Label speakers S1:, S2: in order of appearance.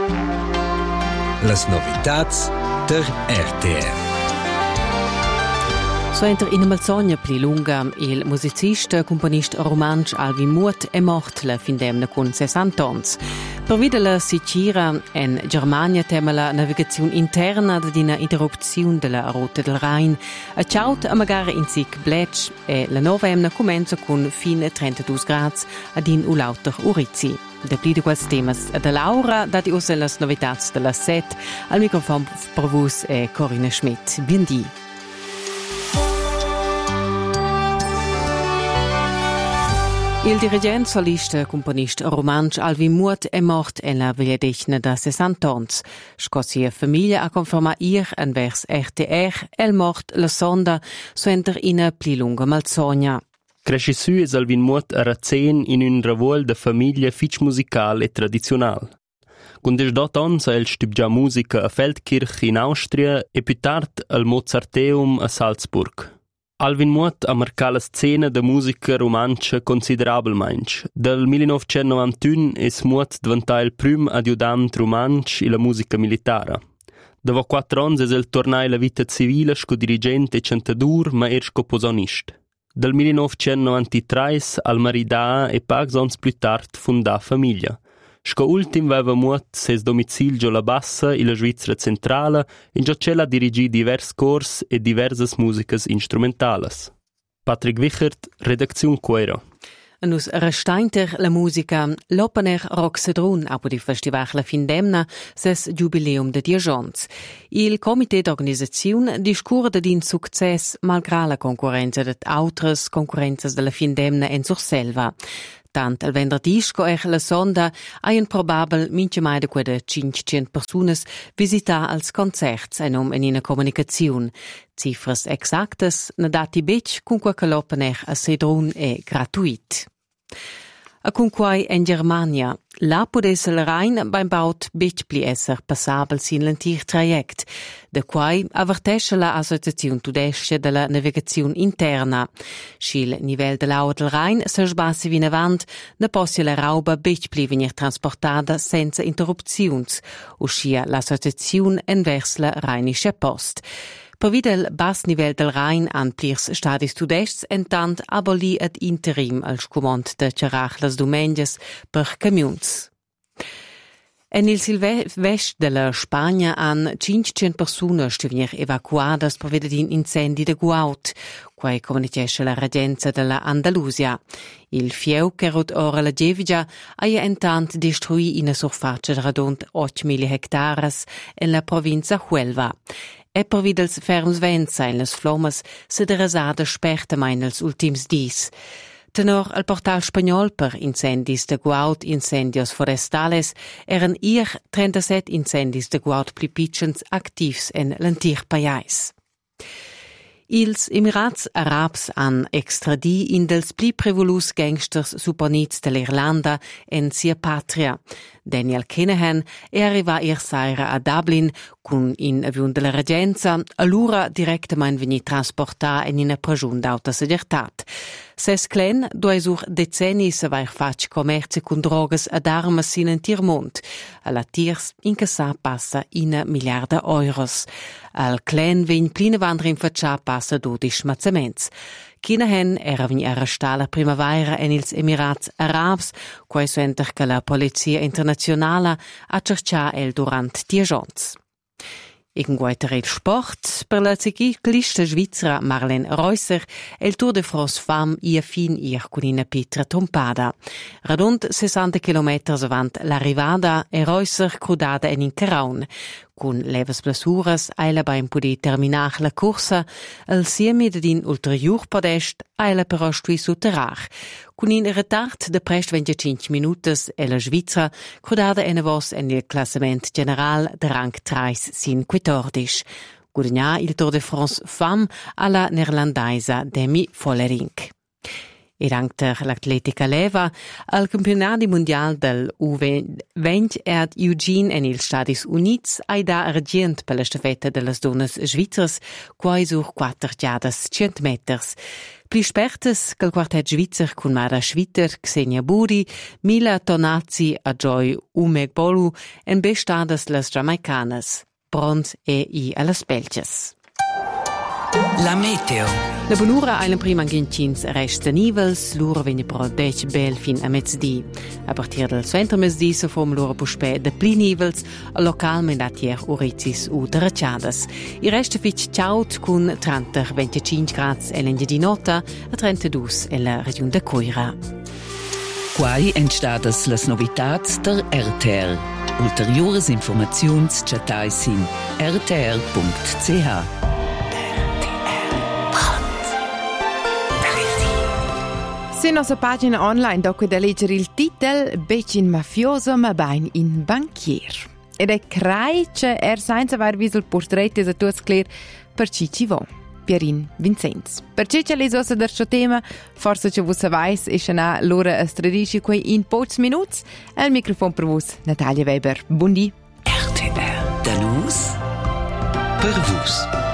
S1: Las novitats der RTR.
S2: So entra in Malsogna pli lunga il musicista e componista romansch Alvin Muth è mort la fin d'emna con 60 ans. Per via della Sicilia in Germania tema la navigazione interna ad una interruzione della rotta del Rhein. A ciaut a magari in sic blec e la nova emna comenza con fin 32 gradi ad in ulauter Urizi. De pli di quels temas da Laura dati us las novitats della set al microfono per vos è Corinna Schmidt. Bindi. Il dirigente, solista e componista romansch Alvin Muth è mort en la vegliadecna da 60 ans. Scossia famiglia ha confermat ir anvers RTR el mort la sonda suenter ina pli lunga malsogna.
S3: Cresce su es Alvin Muth a Razen in un revuol de famiglia fitch musical e tradizional. Con 18 ans ha el stübgia musica a Feldkirch in Austria e più tard al Mozarteum a Salzburg. Alvin Muth ha marcat la scena de musica romancia considerabilmente. Dal 1991 es Muth diventà il prim adjudant romansch in la musica militara. Dopo 4 anni es el tornai la vita civile sco dirigente e cantadur, ma sco posonist. Dal 1993 al maridà e pags ans più tard fundà famiglia. Sco ultim veva Muth ses domicilio la bassa in la Svizzera centrala, in giocella dirigì divers cors e diversas musicas instrumentales. Patrick Wichert, Redaktion Quero.
S2: Nus restainter la musica l'Opener Roxedrun apo di festival la fin d'emna ses jubileum de 10 ans. Il comité d'organisazione discurre din success malgrà la concorrenza de autres concorrenzas de la fin d'emna en Surselva. Tant al venderdisco la sonda hai un probabel mince mai de quede 500 personas visita als concerts en ina comunicazione. Cifras exactas na dati bec con qua che l'Opener a Sedrun è gratuit. A con quai in Germania, l'apo del Rhein beim baut bec pli esser passabel sin l'antic traject, de quai avvertesce la Associazione Tudesce della Navigazione Interna. Schil nivell de l'au del Rhein se sbassi vin avant, ne possi la rauba bec pli venir transportada senza interrupziuns, uscia l'Associazione envers la Rheinische Post. Per via del bas nivell del Rhein an plirs stadis tudests entant aboli ad interim als comand de Cerach las domenges per camions. En il silvest della Spagna han 500 persone stuvnir evacuadas per via din incendi de Guaut, quai comunicesce la regenza della Andalusia. Il fieu che rot ora la Gevigia ha entant destruì in surface de radont 8.000 hectares en la provincia Huelva. E per via dels ferms vents in las flommas se de rasada sperta mai nels ultims dis. Tenor al portal spagnol per incendis de Guaut incendios forestales eran 37 incendis de Guaut pli pitchens activs en l'antic pajais. Ils Emirats Arabs han extradì in dels pli prevolus gangsters supponits dell'Irlanda en sia patria. Daniel Kinahan è arriva saira a Dublin con in avion della regenza, allura direttamente veni trasportà in una pregiun d'auta seguretat. Ses clen due sur decenni se vair fac commerci con drogas ad armas sin entir mont. Alla tirs incassà passa in miliarda euros. Al clen vegn plina vandra in faccia passa 12 mazzaments. Kinahan era vegni arrestà la primavera en ils Emirats Arabs, quai suenter che la polizia internazionala ha cercià el durant 10 ans. In guaitere il sport, per la ciclista svizzera Marlene Reusser è il Tour de France Femme ia fin ir con ina Petra Trompada. Radont 60 km avant l'arrivada e Reusser crudada en in Caraun. Con leves blessuras eila beim pudi terminar la corsa, al siemi din ulterior podest eila però stui sotterrar. Con in retard de prest 25 minutos e la Svizzera crudada en vos en il classement general de rang 3 sin 14. Guadagna il Tour de France Femme alla neerlandaisa Demi Vollering. E anche l'atletica leva al campionato mondiale del U20 ad Eugene en il Stadis Units ai da argent per la stafetta delle donne svizzere, quai sur 4 giadas 100 meters. Pli spertes che il quartet svizzer con Mara Schwitter, Xenia Buri, Mila Tonazzi a Joy Umegbolu en bestades las Jamaicanas, Bronz e i alla Spelches.
S4: La meteo.
S2: La bonura eilen prima gintins resta nivels, lura vegna pro 10 bel fin a mezzdi. A partir del centro mezzdi se form lura puspè de pli nivels, a localment atier urizis u deracciadas. I resta fitch ciaut cun 30-25 grads elende di nota, a 32 e la regione de Coira.
S4: Quai entstadas las novitats der RTR. Ulteriores informaziuns chatais in rtr.ch.
S5: Se nostra pagina online dopo da leggere il titolo «Becin mafioso ma bain in banchier». Ed è crai che senza aver visto il portretto di tutti cler per Cici Vo, Pierin Vincenz. Per Cici le ossa del suo tema, forse che voi sapete, e c'è l'ora a stradisci qui in pochi minuti. Al microfono per voi, Natalia Weber. Buondì.
S4: RTR. Da nus per vos.